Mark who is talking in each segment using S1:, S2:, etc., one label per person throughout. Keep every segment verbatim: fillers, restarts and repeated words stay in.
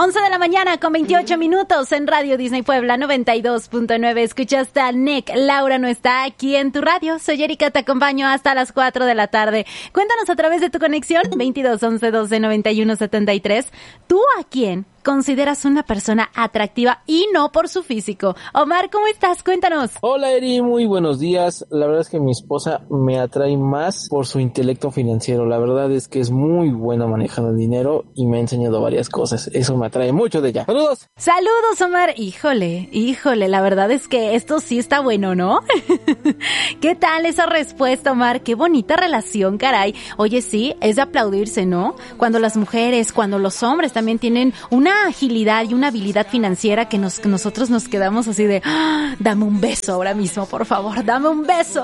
S1: once de la mañana con veintiocho minutos en Radio Disney Puebla noventa y dos punto nueve. Escuchaste a Nick. Laura no está aquí en tu radio. Soy Erika, te acompaño hasta las cuatro de la tarde. Cuéntanos a través de tu conexión veintidós once doce noventa y uno setenta y tres. ¿Tú a quién consideras una persona atractiva y no por su físico? Omar, ¿cómo estás? Cuéntanos.
S2: Hola Eri, muy buenos días. La verdad es que mi esposa me atrae más por su intelecto financiero. La verdad es que es muy buena manejando el dinero y me ha enseñado varias cosas. Eso me atrae mucho de ella. ¡Saludos!
S1: Saludos, Omar. Híjole, híjole, la verdad es que esto sí está bueno, ¿no? ¿Qué tal esa respuesta, Omar? Qué bonita relación, caray. Oye, sí, es de aplaudirse, ¿no? Cuando las mujeres, cuando los hombres también tienen una agilidad y una habilidad financiera que, nos, que nosotros nos quedamos así de ¡ah! Dame un beso ahora mismo, por favor, dame un beso.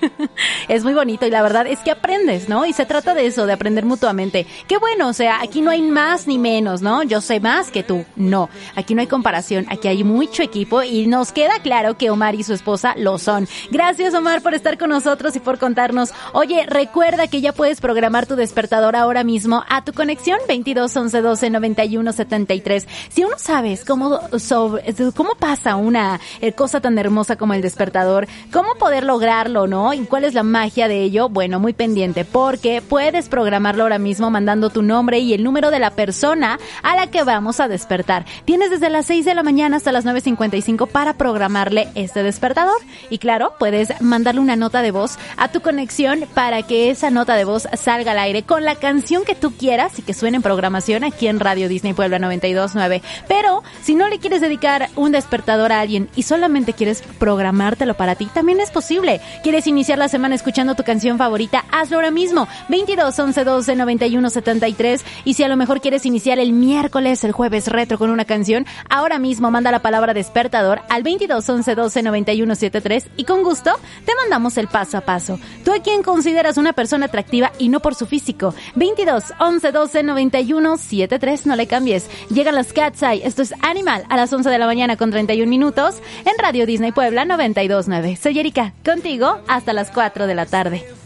S1: Es muy bonito y la verdad es que aprendes, ¿no? Y se trata de eso, de aprender mutuamente. Qué bueno, o sea, aquí no hay más ni menos, ¿no? Yo sé más que tú. No, aquí no hay comparación, aquí hay mucho equipo y nos queda claro que Omar y su esposa lo son. Gracias, Omar, por estar con nosotros y por contarnos. Oye, recuerda que ya puedes programar tu despertador ahora mismo a tu conexión veintidós once doce noventa y uno setenta y tres. Si uno sabes cómo, sobre, cómo pasa una cosa tan hermosa como el despertador, cómo poder lograrlo, ¿no? Y cuál es la magia de ello, bueno, muy pendiente, porque puedes programarlo ahora mismo mandando tu nombre y el número de la persona a la que vamos a despertar. Tienes desde las seis de la mañana hasta las nueve cincuenta y cinco para programarle este despertador. Y claro, puedes mandarle una nota de voz a tu conexión para que esa nota de voz salga al aire con la canción que tú quieras y que suene en programación aquí en Radio Disney Puebla noventa y dos punto nueve. Pero si no le quieres dedicar un despertador a alguien y solamente quieres programártelo para ti, también es posible. ¿Quieres iniciar la semana escuchando tu canción favorita? Hazlo ahora mismo. veintidós once doce noventa y uno setenta y tres. Y si a lo mejor quieres iniciar el miércoles, el jueves retro con una canción, ahora mismo manda la palabra despertador al veintidós once doce noventa y uno setenta y tres y con gusto te mandamos el paso a paso. ¿Tú a quién consideras una persona atractiva y no por su físico? veintidós once doce noventa y uno setenta y tres, no le cambies. Llegan las Cat's Eye. Esto es Animal a las once de la mañana con treinta y un minutos en Radio Disney Puebla noventa y dos punto nueve. Soy Erika, contigo hasta las cuatro de la tarde.